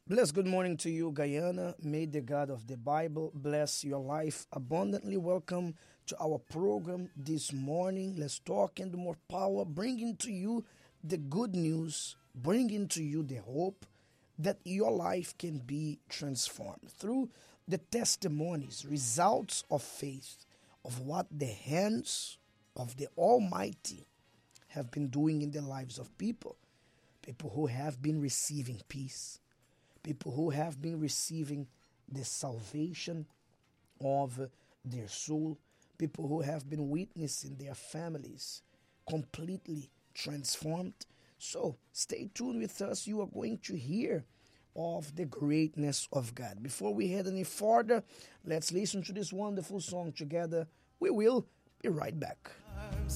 Bless good morning to you, Guyana. May the God of the Bible bless your life abundantly. Welcome to our program this morning. Let's talk and more power, bringing to you the good news, bringing to you the hope that your life can be transformed through the testimonies, results of faith, of what the hands of the Almighty have been doing in the lives of people. People who have been receiving peace, people who have been receiving the salvation of their soul, people who have been witnessing their families completely transformed. So stay tuned with us. You are going to hear of the greatness of God. Before we head any further, let's listen to this wonderful song together. We will be right back.